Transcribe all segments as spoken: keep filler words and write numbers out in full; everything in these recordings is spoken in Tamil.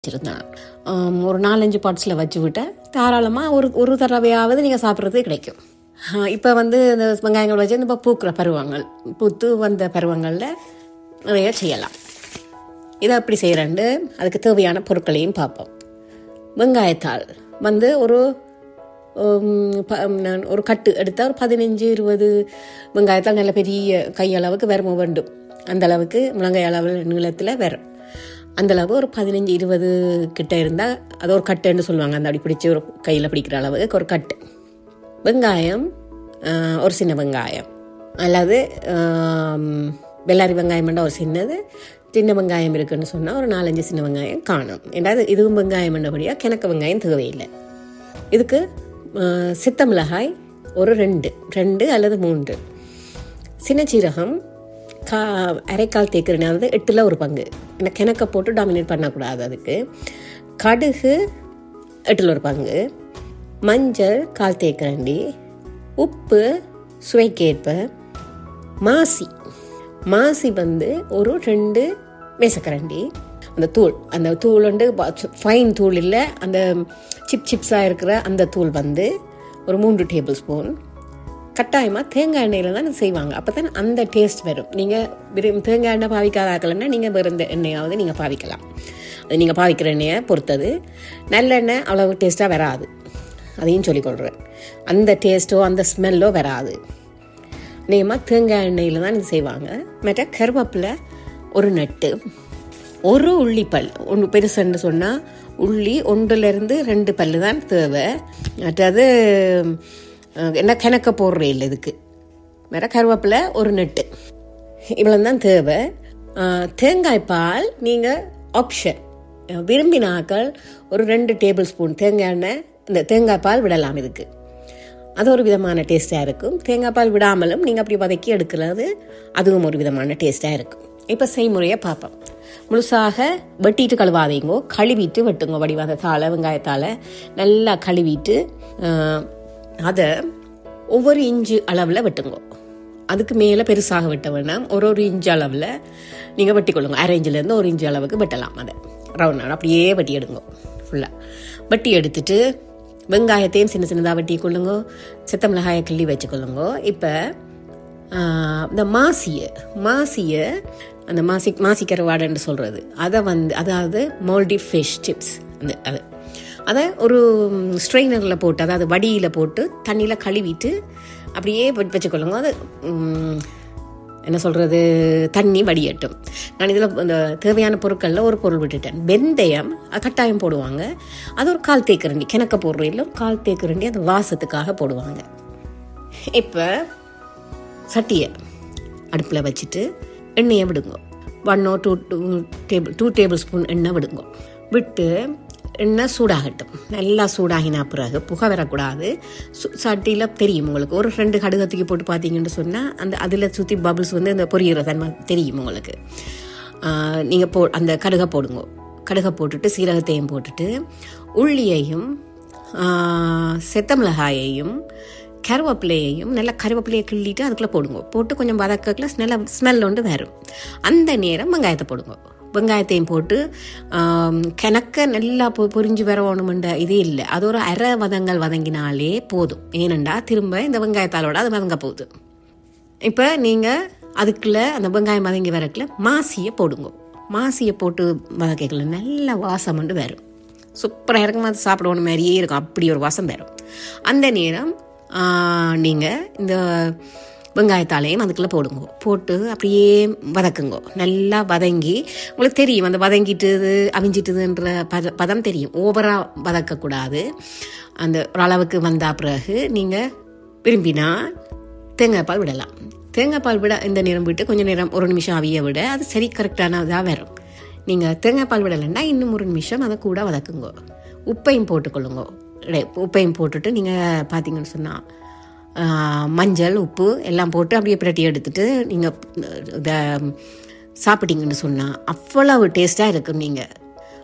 வச்சுருந்தேன். ஒரு நாலஞ்சு பார்ட்ஸில் வச்சு விட்டால் தாராளமாக ஒரு ஒரு தடவையாவது நீங்கள் சாப்பிட்றது கிடைக்கும். இப்போ வந்து இந்த வெங்காயங்கள் வச்சு இந்த பூக்கிற பருவங்கள் பூத்து வந்த பருவங்களில் நிறைய செய்யலாம். இதை அப்படி செய்கிறேன்ட்டு அதுக்கு தேவையான பொருட்களையும் பார்ப்போம். வெங்காயத்தாள் வந்து ஒரு ஒரு கட்டு எடுத்தால் ஒரு பதினஞ்சு இருபது வெங்காயத்தால் நல்ல பெரிய கையளவுக்கு வரம வேண்டும். அந்த அளவுக்கு முழங்கை அளவு நீளத்தில் வரும். அந்தளவு ஒரு பதினஞ்சு இருபது கிட்ட இருந்தால் அது ஒரு கட்டுன்னு சொல்லுவாங்க. அந்த அப்படி பிடிச்சி ஒரு கையில் பிடிக்கிற அளவுக்கு ஒரு கட்டு வெங்காயம், ஒரு சின்ன வெங்காயம் அல்லது வெள்ளாரி வெங்காயம் ஒரு சின்னது, சின்ன வெங்காயம் இருக்குன்னு சொன்னால் ஒரு நாலஞ்சு சின்ன வெங்காயம் காணும். ஏன்டாது இதுவும் வெங்காயம் என்னபடியாக கிணக்க வெங்காயம் தேவையில்லை. இதுக்கு சித்த மிளகாய் ஒரு ரெண்டு ரெண்டு அல்லது மூன்று, சின்ன சீரகம் கா அரைக்கால் தேக்கிறனாவது எட்டில் ஒரு பங்கு, ஏன்னா கிணக்க போட்டு டாமினேட் பண்ணக்கூடாது. அதுக்கு கடுகு எட்டில் ஒரு பங்கு, மஞ்சள் கால் தேக்கரண்டி, உப்பு சுவைக்கேற்ப, மாசி மாசி வந்து ஒரு ரெண்டு மேசக்கரண்டி. அந்த தூள் அந்த தூள் வந்து ஃபைன் தூள் இல்லை, அந்த சிப் சிப்ஸாக இருக்கிற அந்த தூள் வந்து ஒரு மூன்று டேபிள் ஸ்பூன். கட்டாயமாக தேங்காய் எண்ணெயில் தான் செய்வாங்க, அப்போ தான் அந்த டேஸ்ட் வரும். நீங்கள் விரும்பி தேங்காய் எண்ணெய் பாவிக்காதாக்கலன்னா நீங்கள் வேறு எந்த எண்ணெயாவது நீங்கள் பாவிக்கலாம். அது நீங்கள் பாவிக்கிற எண்ணெயை பொறுத்தது. நல்லெண்ணெய் அவ்வளோ டேஸ்ட்டாக வராது, அதையும் சொல்லிக்கொள்கிறேன். அந்த டேஸ்ட்டோ அந்த ஸ்மெல்லோ வராது. நேமாக தேங்காய் எண்ணெயில் தான் இது செய்வாங்க. மற்ற கருவேப்பிலை ஒரு நட்டு, ஒரு உள்ளி பல் ஒன்று பெருசுன்னு சொன்னால் உள்ளி ஒன்றுலேருந்து ரெண்டு பல் தான் தேவை. மற்றது என்ன கிணக்க போடுற இல்லை இதுக்கு. வேற கருவேப்பிலை ஒரு நட்டு, இவ்வளோ தான் தேவை. தேங்காய் பால் நீங்கள் ஆப்ஷன், விரும்பினாக்கள் ஒரு ரெண்டு டேபிள் ஸ்பூன் தேங்காய் எண்ணெய் இந்த தேங்காய் பால் விடலாம். இதுக்கு அது ஒரு விதமான டேஸ்ட்டாக இருக்கும். தேங்காய் பால் விடாமலும் நீங்கள் அப்படி வதக்கி எடுக்கிறது அதுவும் ஒரு விதமான டேஸ்ட்டாக இருக்கும். இப்போ செய்முறையை பார்ப்போம். முழுசாக வெட்டிட்டு கழுவாதீங்கோ, கழுவிட்டு வெட்டுங்க. வடிவாத தாளை வெங்காயத்தால் நல்லா கழுவிட்டு அதை ஒவ்வொரு இன்ச்சு அளவில் வெட்டுங்க. அதுக்கு மேலே பெருசாக வெட்ட வேண்டாம், ஒரு ஒரு இன்ச்சு அளவில் நீங்கள் வெட்டி கொள்ளுங்க. அரை இன்ச்சிலேருந்து ஒரு இன்ச்சு அளவுக்கு வெட்டலாம். அதை ரவுண்ட் அப்படியே வெட்டி எடுங்க. ஃபுல்லாக வெட்டி எடுத்துட்டு வெங்காயத்தையும் சின்ன சின்னதாக வெட்டி கொள்ளுங்க. சித்த மிளகாயை கிள்ளி வச்சுக்கொள்ளுங்க. இப்போ இந்த மாசியை மாசியை அந்த மாசி மாசி கருவாடுன்னு சொல்கிறது அதை வந்து, அதாவது மோல்டி ஃபிஷ் சிப்ஸ், அந்த அது அதை ஒரு ஸ்ட்ரெயினரில் போட்டு, அதாவது வடியில் போட்டு தண்ணியில் கழுவிட்டு அப்படியே வச்சுக்கொள்ளுங்க. அது என்ன சொல்கிறது, தண்ணி வடியட்டும். நான் இதில் இந்த தேவையான பொருட்களில் ஒரு பொருள் விட்டுட்டேன். வெந்தயம் கட்டாயம் போடுவாங்க. அது ஒரு கால் தேக்கரண்டி, கிணக்க போடுற இல்லை ஒரு கால் தேக்கரண்டி அது வாசத்துக்காக போடுவாங்க. இப்போ சட்டியை அடுப்பில் வச்சுட்டு எண்ணெயை விடுங்க. ஒன் ஓ two two table two table spoon எண்ணெய் விடுங்க. விட்டு எண்ணெய் சூடாகட்டும். நல்லா சூடாகினா பிறகு புகை வரக்கூடாது. சு சட்டியில் தெரியும் உங்களுக்கு. ஒரு ரெண்டு கடுகத்துக்கு போட்டு பார்த்தீங்கன்னு சொன்னால் அந்த அதில் சுற்றி பபிள்ஸ் வந்து அந்த பொரியிற தன்மை தெரியும் உங்களுக்கு. நீங்கள் போ அந்த கடுகை போடுங்க. கடுகை போட்டுட்டு சீரகத்தையும் போட்டுட்டு உள்ளியையும் செத்த மிளகாயையும் கருவேப்பிலையையும் நல்லா கருவேப்பிலையை கிள்ளிட்டு அதுக்குள்ளே போடுங்க. போட்டு கொஞ்சம் வதக்கல நல்லா ஸ்மெல் ஒன்று வரும். அந்த நேரம் வெங்காயத்தை போடுங்க. வெங்காயத்தையும் போட்டு கிணக்க நல்லா பொ பொரிஞ்சு வரணுமென்ற இதே இல்லை. அது ஒரு அரை வதங்கள் வதங்கினாலே போதும். ஏனெண்டா திரும்ப இந்த வெங்காயத்தாலோட அது வதங்க போகுது. இப்போ நீங்கள் அதுக்குள்ளே அந்த வெங்காயம் வதங்கி வரக்குள்ள மாசியை போடுங்க. மாசியை போட்டு வதக்கல நல்லா வாசம் வந்து வரும். சூப்பராக இருக்கும். அது சாப்பிடணும் மாதிரியே இருக்கும். அப்படி ஒரு வாசம் வரும். அந்த நேரம் நீங்கள் இந்த வெங்காயத்தாலையும் அதுக்குள்ளே போடுங்க. போட்டு அப்படியே வதக்குங்க. நல்லா வதங்கி உங்களுக்கு தெரியும் அந்த வதங்கிட்டுது அவிஞ்சிட்டுதுன்ற பத பதம் தெரியும். ஓவராக வதக்கக்கூடாது. அந்த ஓரளவுக்கு வந்த பிறகு நீங்கள் விரும்பினா தேங்காய் பால் விடலாம். தேங்காய் பால் விட இந்த நேரம் விட்டு கொஞ்சம் நேரம் ஒரு நிமிஷம் அவிய விட அது சரி கரெக்டானதாக வரும். நீங்கள் தேங்காய் பால் விடலைன்னா இன்னும் ஒரு நிமிஷம் அதை கூட வதக்குங்க. உப்பையும் போட்டுக்கொள்ளுங்க. உப்பையும் போட்டுட்டு நீங்கள் பார்த்தீங்கன்னு சொன்னால் மஞ்சள் உப்பு எல்லாம் போட்டு அப்படியே பிரட்டி எடுத்துட்டு நீங்கள் இதை சாப்பிட்டீங்கன்னு சொன்னால் அவ்வளவு டேஸ்ட்டாக இருக்கும். நீங்கள்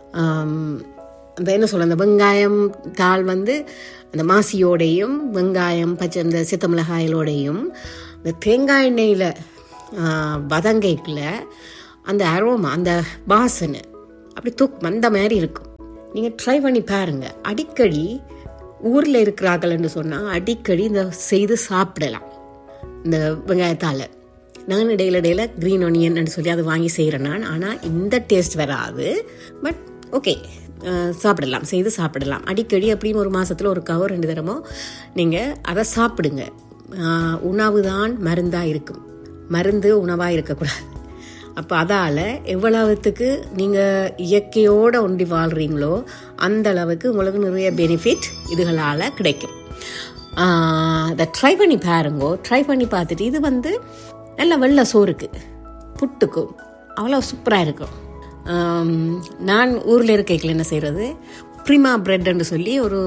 அந்த என்ன சொல்ல, அந்த வெங்காயம் தாள் வந்து அந்த மாசியோடையும் வெங்காயம் பச்சை அந்த சித்த மிளகாயிலோடையும் இந்த தேங்காய் எண்ணெயில் வதங்கைக்குள்ள அந்த அரோமா அந்த வாசனை அப்படி தூக்கும் அந்த மாதிரி இருக்கும். நீங்கள் ட்ரை பண்ணி பாருங்கள். அடிக்கடி ஊரில் இருக்கிறார்கள்னு சொன்னால் அடிக்கடி இந்த செய்து சாப்பிடலாம் இந்த வெங்காயத்தால். நான் இடையில இடையில க்ரீன் ஆனியன் சொல்லி அதை வாங்கி செய்கிறேன் நான். ஆனால் இந்த டேஸ்ட் வராது. பட் ஓகே, சாப்பிடலாம், செய்து சாப்பிடலாம். அடிக்கடி அப்படின்னு ஒரு மாதத்தில் ஒரு கவர் ரெண்டு தரமோ நீங்கள் அதை சாப்பிடுங்க. உணவு தான் மருந்தாக இருக்கும், மருந்து உணவாக இருக்கக்கூடாது. அப்போ அதால் எவ்வளவுத்துக்கு நீங்கள் இயற்கையோடு ஒண்டி வாழ்கிறீங்களோ அந்த அளவுக்கு உங்களுக்கு நிறைய பெனிஃபிட் இதுகளால் கிடைக்கும். அதை ட்ரை பண்ணி பாருங்கோ. ட்ரை பண்ணி பார்த்துட்டு இது வந்து நல்ல வெள்ளை சோறுக்கு புட்டுக்கும் அவ்வளோ சூப்பராக இருக்கும். நான் ஊரில் இருக்கைகள் என்ன செய்கிறது, ப்ரிமா பிரெட்ன்னு சொல்லி ஒரு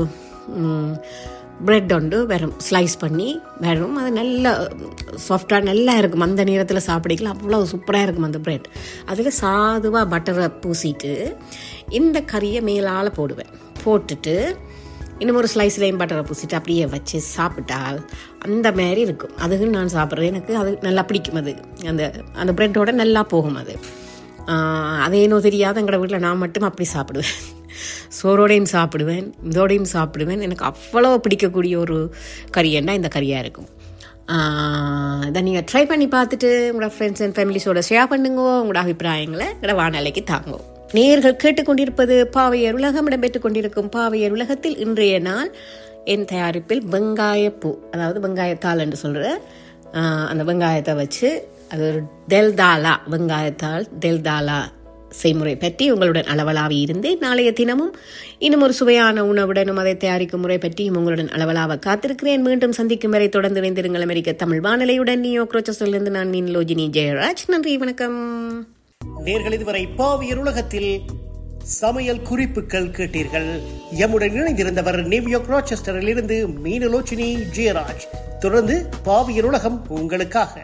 பிரெட் ஒன்று வெறும் ஸ்லைஸ் பண்ணி வெறும் அது நல்லா சாஃப்டாக நல்லா இருக்கும். அந்த நேரத்தில் சாப்பிடிக்கலாம், அவ்வளோ சூப்பராக இருக்கும் அந்த பிரெட். அதில் சாதுவாக பட்டரை பூசிட்டு இந்த கறியை மேலால் போடுவேன். போட்டுட்டு இன்னும் ஒரு ஸ்லைஸ்லையும் பட்டரை பூசிட்டு அப்படியே வச்சு சாப்பிட்டால் அந்த மாதிரி இருக்கும். அதுக்கு நான் சாப்பிட்றது எனக்கு அது நல்லா பிடிக்கும். அது அந்த அந்த பிரெட்டோட நல்லா போகும். அது அதேனோ தெரியாத எங்களோட வீட்டில் நான் மட்டும் அப்படி சாப்பிடுவேன். சோறோடையும் சாப்பிடுவேன், இதோடையும் சாப்பிடுவேன். எனக்கு அவ்வளோ பிடிக்கக்கூடிய ஒரு கறியன்னா இந்த கறியாக இருக்கும். இதை நீங்கள் ட்ரை பண்ணி பார்த்துட்டு உங்களோட ஃப்ரெண்ட்ஸ் அண்ட் ஃபேமிலிஸோட ஷேர் பண்ணுங்கோ. உங்களோட அபிப்பிராயங்களை எங்களோட வானலைக்கு தாங்கோ. நேயர்கள் கேட்டுக்கொண்டிருப்பது பாவையர் உலகம். இடம்பெற்றுக் கொண்டிருக்கும் பாவையர் உலகத்தில் இன்றைய நாள் என் தயாரிப்பில் வெங்காயப்பூ, அதாவது வெங்காயத்தாள் என்று சொல்கிற அந்த வெங்காயத்தை வச்சு அது ஒரு தெல்தாலா, வெங்காயத்தாள் தெல்தாலா செய்முறை பற்றி உங்களுடன் அளவலாவி இருந்து நாளைய தினமும் இன்னும் ஒரு சுவையான உணவுடனும் அதை தயாரிக்கும் முறை பற்றியும் உங்களுடன் அளவலாக காத்திருக்கிறேன். மீண்டும் சந்திக்கும் வரை தொடர்ந்து இணைந்திருங்கள் அமெரிக்க தமிழ் வானொலியுடன். நியூயார்க் ரோச்சஸ்டரிலிருந்து நான் மீனலோஜினி ஜெயராஜ். நன்றி, வணக்கம். நேர்கள் இதுவரை பாவியர் உலகத்தில் சமையல் குறிப்புகள் கேட்டீர்கள். எம்முடன் இணைந்திருந்தவர் நியூயார்க் ரோச்செஸ்டரில் இருந்து மீனலோஜினி ஜெயராஜ். தொடர்ந்து பாவியர் உலகம் உங்களுக்காக.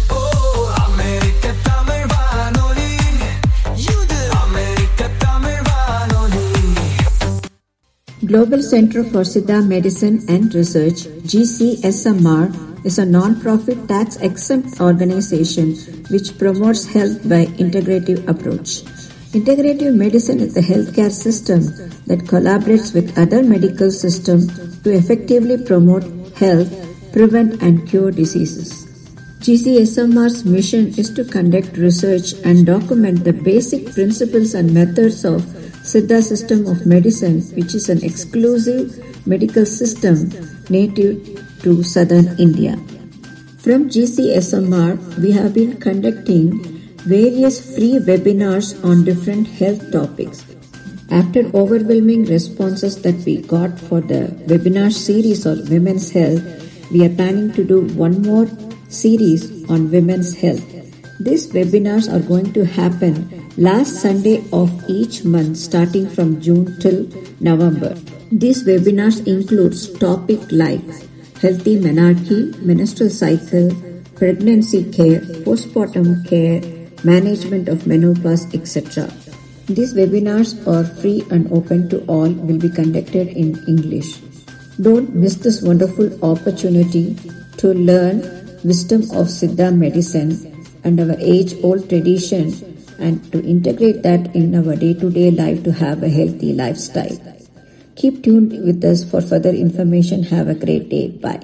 Global Center for Siddha Medicine and Research, G C S M R, is a non-profit tax-exempt organization which promotes health by integrative approach. Integrative medicine is a healthcare system that collaborates with other medical systems to effectively promote health, prevent and cure diseases. G C S M R's mission is to conduct research and document the basic principles and methods of Siddha system of medicine, which is an exclusive medical system native to southern India. From G C S M R, we have been conducting various free webinars on different health topics. After overwhelming responses that we got for the webinar series on women's health, we are planning to do one more series on women's health. These webinars are going to happen last Sunday of each month starting from June till November. These webinars include topics like healthy menarche, menstrual cycle, pregnancy care, postpartum care, management of menopause, et cetera. These webinars are free and open to all, will be conducted in English. Don't miss this wonderful opportunity to learn wisdom of Siddha medicine and our age-old tradition, and to integrate that in our day-to-day life to have a healthy lifestyle. Keep tuned with us for further information. Have a great day. Bye.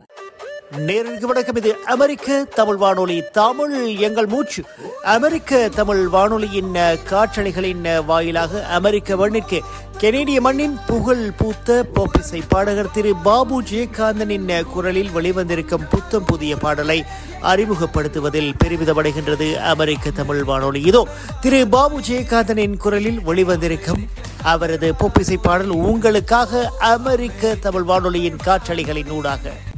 நேருக்கு வணக்கம். இது அமெரிக்க தமிழ் வானொலி, தமிழ் எங்கள் மூச்சு. அமெரிக்க தமிழ் வானொலியின் காற்றலைகளின் வாயிலாக அமெரிக்க மண்ணிற்கு கெனேடிய மண்ணின் புகழ் பூத்த பாப் இசை பாடகர் திரு பாபு ஜெயகாந்தனின் குரலில் வெளிவந்திருக்கும் புத்தம் புதிய பாடலை அறிமுகப்படுத்துவதில் பெருமிதமடைகின்றது அமெரிக்க தமிழ் வானொலி. இதோ திரு பாபு ஜெயகாந்தனின் குரலில் வெளிவந்திருக்கும் அவரது பாப் இசை பாடல் உங்களுக்காக அமெரிக்க தமிழ் வானொலியின் காற்றலைகளின் ஊடாக.